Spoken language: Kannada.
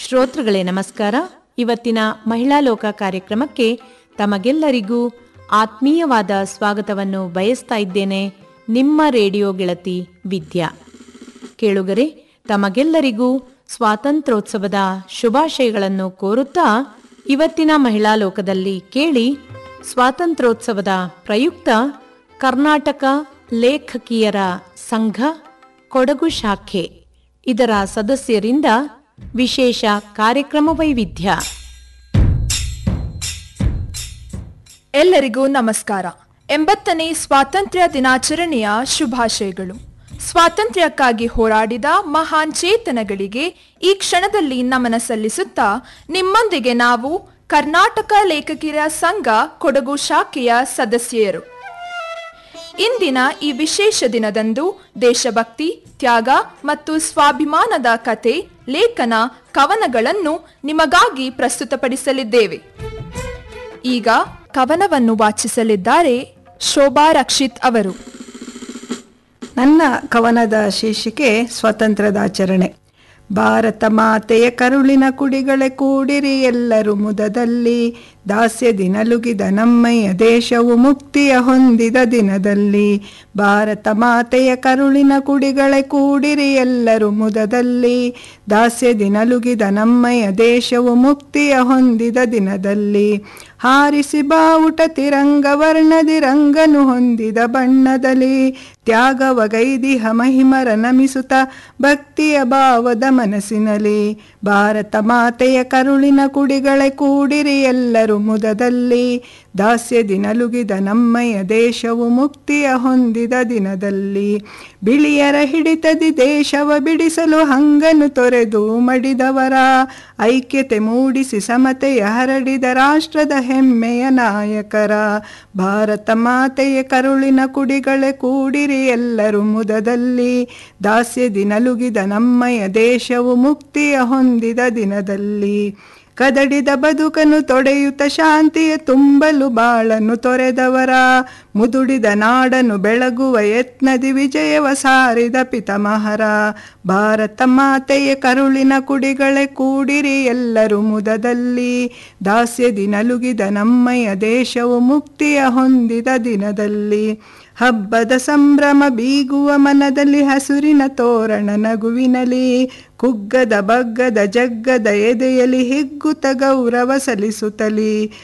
ಶ್ರೋತೃಗಳೇ ನಮಸ್ಕಾರ. ಇವತ್ತಿನ ಮಹಿಳಾ ಲೋಕ ಕಾರ್ಯಕ್ರಮಕ್ಕೆ ತಮಗೆಲ್ಲರಿಗೂ ಆತ್ಮೀಯವಾದ ಸ್ವಾಗತವನ್ನು ಬಯಸ್ತಾ ಇದ್ದೇನೆ. ನಿಮ್ಮ ರೇಡಿಯೋ ಗೆಳತಿ ವಿದ್ಯಾ. ಕೇಳುಗರೆ, ತಮಗೆಲ್ಲರಿಗೂ ಸ್ವಾತಂತ್ರ್ಯೋತ್ಸವದ ಶುಭಾಶಯಗಳನ್ನು ಕೋರುತ್ತಾ ಇವತ್ತಿನ ಮಹಿಳಾ ಲೋಕದಲ್ಲಿ ಕೇಳಿ, ಸ್ವಾತಂತ್ರ್ಯೋತ್ಸವದ ಪ್ರಯುಕ್ತ ಕರ್ನಾಟಕ ಲೇಖಕಿಯರ ಸಂಘ ಕೊಡಗು ಶಾಖೆ ಇದರ ಸದಸ್ಯರಿಂದ ವಿಶೇಷ ಕಾರ್ಯಕ್ರಮ ವೈವಿಧ್ಯ. ಎಲ್ಲರಿಗೂ ನಮಸ್ಕಾರ. 80ನೇ ಸ್ವಾತಂತ್ರ್ಯ ದಿನಾಚರಣೆಯ ಶುಭಾಶಯಗಳು. ಸ್ವಾತಂತ್ರ್ಯಕ್ಕಾಗಿ ಹೋರಾಡಿದ ಮಹಾನ್ ಚೇತನಗಳಿಗೆ ಈ ಕ್ಷಣದಲ್ಲಿ ನಮನ ಸಲ್ಲಿಸುತ್ತಾ, ನಿಮ್ಮೊಂದಿಗೆ ನಾವು ಕರ್ನಾಟಕ ಲೇಖಕಿಯರ ಸಂಘ ಕೊಡಗು ಶಾಖೆಯ ಸದಸ್ಯರು. ಇಂದಿನ ಈ ವಿಶೇಷ ದಿನದಂದು ದೇಶಭಕ್ತಿ, ತ್ಯಾಗ ಮತ್ತು ಸ್ವಾಭಿಮಾನದ ಕಥೆ, ಲೇಖನ, ಕವನಗಳನ್ನು ನಿಮಗಾಗಿ ಪ್ರಸ್ತುತಪಡಿಸಲಿದ್ದೇವೆ. ಈಗ ಕವನವನ್ನು ವಾಚಿಸಲಿದ್ದಾರೆ ಶೋಭಾ ರಕ್ಷಿತ್ ಅವರು. ನನ್ನ ಕವನದ ಶೀರ್ಷಿಕೆ ಸ್ವಾತಂತ್ರ್ಯದಾಚರಣೆ. ಭಾರತ ಮಾತೆಯ ಕರುಳಿನ ಕುಡಿಗಳೇ ಕೂಡಿರಿ ಎಲ್ಲರೂ ಮುದದಲ್ಲಿ, ದಾಸ್ಯದಿ ನಲುಗಿದ ನಮ್ಮಯ್ಯ ದೇಶವು ಮುಕ್ತಿಯ ಹೊಂದಿದ ದಿನದಲ್ಲಿ. ಭಾರತ ಮಾತೆಯ ಕರುಳಿನ ಕುಡಿಗಳೇ ಕೂಡಿರಿ ಎಲ್ಲರೂ ಮುದದಲ್ಲಿ, ದಾಸ್ಯದಿ ನಲುಗಿದ ನಮ್ಮಯ್ಯ ದೇಶವು ಮುಕ್ತಿಯ ಹೊಂದಿದ ದಿನದಲ್ಲಿ. ಹಾರಿಸಿ ಬಾವುಟ ತಿರಂಗ ವರ್ಣದಿ ರಂಗನು ಹೊಂದಿದ ಬಣ್ಣದಲ್ಲಿ, ತ್ಯಾಗವಗೈದಿಹ ಮಹಿಮರ ನಮಿಸುತ್ತ ಭಕ್ತಿಯ ಭಾವದ ಮನಸ್ಸಿನಲ್ಲಿ. ಭಾರತ ಮಾತೆಯ ಕರುಳಿನ ಕುಡಿಗಳೇ ಕೂಡಿರಿ ಎಲ್ಲರೂ ಮುದದಲ್ಲಿ, ದಾಸ್ಯದಿ ನಲುಗಿದ ನಮ್ಮಯ್ಯ ದೇಶವು ಮುಕ್ತಿಯ ಹೊಂದಿದ ದಿನದಲ್ಲಿ. ಬಿಳಿಯರ ಹಿಡಿತದಿ ದೇಶವ ಬಿಡಿಸಲು ಹಂಗನ್ನು ತೊರೆದು ಮಡಿದವರ, ಐಕ್ಯತೆ ಮೂಡಿಸಿ ಸಮತೆಯ ಹರಡಿದ ರಾಷ್ಟ್ರದ ಹೆಮ್ಮೆಯ ನಾಯಕರ. ಭಾರತ ಮಾತೆಯ ಕರುಳಿನ ಕುಡಿಗಳೇ ಕೂಡಿರಿ ಎಲ್ಲರೂ ಮುದದಲ್ಲಿ, ದಾಸ್ಯದಿ ನಲುಗಿದ ನಮ್ಮಯ್ಯ ದೇಶವು ಮುಕ್ತಿಯ ಹೊಂದಿದ ದಿನದಲ್ಲಿ. ಕದಡಿದ ಬದುಕನ್ನು ತೊಡೆಯುತ್ತ ಶಾಂತಿಯ ತುಂಬಲು ಬಾಳನ್ನು ತೊರೆದವರ, ಮುದುಡಿದ ನಾಡನ್ನು ಬೆಳಗುವ ಯತ್ನದಿ ವಿಜಯವ ಸಾರಿದ ಪಿತಾಮಹರ. ಭಾರತ ಮಾತೆಯ ಕರುಳಿನ ಕುಡಿಗಳೇ ಕೂಡಿರಿ ಎಲ್ಲರೂ ಮುದದಲ್ಲಿ, ದಾಸ್ಯದಿ ನಲುಗಿದ ನಮ್ಮಯ್ಯ ದೇಶವು ಮುಕ್ತಿಯ ಹೊಂದಿದ ದಿನದಲ್ಲಿ. ಹಬ್ಬದ ಸಂಭ್ರಮ ಬೀಗುವ ಮನದಲ್ಲಿ ಹಸುರಿನ ತೋರಣ ನಗುವಿನಲಿ, ಕುಗ್ಗದ ಬಗ್ಗದ ಜಗ್ಗದ ಎದೆಯಲ್ಲಿ ಹಿಗ್ಗುತ್ತ ಗೌರವ ಸಲ್ಲಿಸುತ್ತಲಿ.